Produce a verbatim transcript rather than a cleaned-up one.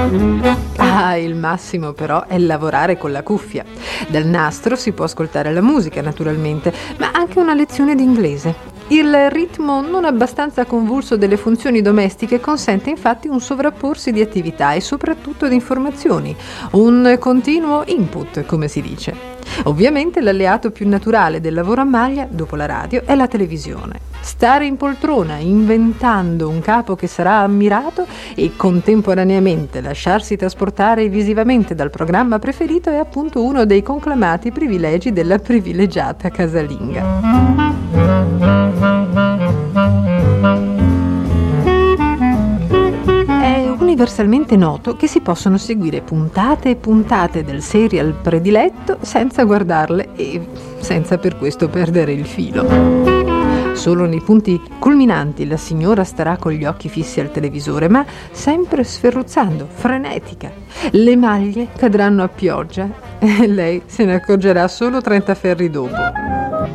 Ah, il massimo però è lavorare con la cuffia. Dal nastro si può ascoltare la musica, naturalmente, ma anche una lezione di inglese. Il ritmo non abbastanza convulso delle funzioni domestiche consente infatti un sovrapporsi di attività e soprattutto di informazioni, un continuo input, come si dice. Ovviamente l'alleato più naturale del lavoro a maglia, dopo la radio, è la televisione. Stare in poltrona inventando un capo che sarà ammirato e contemporaneamente lasciarsi trasportare visivamente dal programma preferito è appunto uno dei conclamati privilegi della privilegiata casalinga. È universalmente noto che si possono seguire puntate e puntate del serial prediletto senza guardarle e senza per questo perdere il filo. Solo nei punti culminanti la signora starà con gli occhi fissi al televisore, ma sempre sferruzzando, frenetica. Le maglie cadranno a pioggia e lei se ne accorgerà solo trenta ferri dopo.